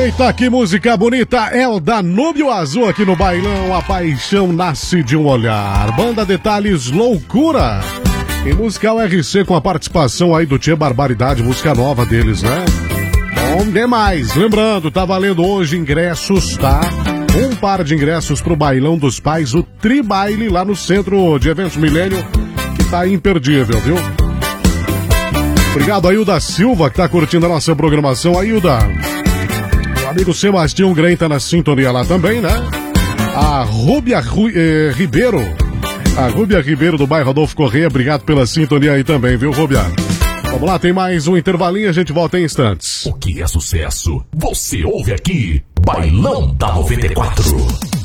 Eita, que música bonita! É o Danúbio Azul aqui no bailão. A paixão nasce de um olhar. Banda Detalhes, Loucura. E musical RC com a participação aí do Tchê Barbaridade, música nova deles, né? Bom demais. Lembrando, tá valendo hoje ingressos, tá? Um par de ingressos pro Bailão dos Pais, o Tribaile lá no Centro de Eventos Milênio, que tá imperdível, viu? Obrigado, Ailda Silva, que tá curtindo a nossa programação. Ailda, o amigo Sebastião Grem tá na sintonia lá também, né? A Rúbia Ribeiro, a Rúbia Ribeiro do bairro Adolfo Correia, obrigado pela sintonia aí também, viu, Rúbia? Vamos lá, tem mais um intervalinho, a gente volta em instantes. O que é sucesso? Você ouve aqui, Bailão da 94.